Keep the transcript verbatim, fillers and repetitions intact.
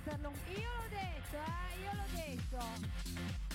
per l'un- Io l'ho detto, eh, io l'ho detto.